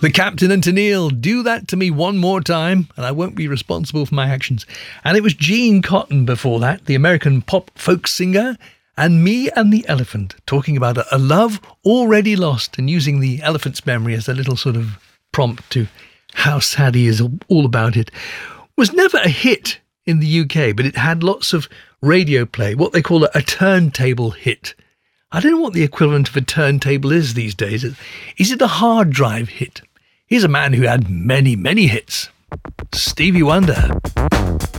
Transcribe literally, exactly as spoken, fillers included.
The Captain and Tennille, Do That To Me One More Time, and I Won't Be Responsible For My Actions. And it was Gene Cotton before that, the American pop folk singer, and Me and the Elephant, talking about a, a love already lost and using the elephant's memory as a little sort of prompt to how sad he is all about it. Was never a hit in the U K, but it had lots of radio play, what they call a, a turntable hit. I don't know what the equivalent of a turntable is these days. Is it a hard drive hit? Here's a man who had many, many hits. Stevie Wonder.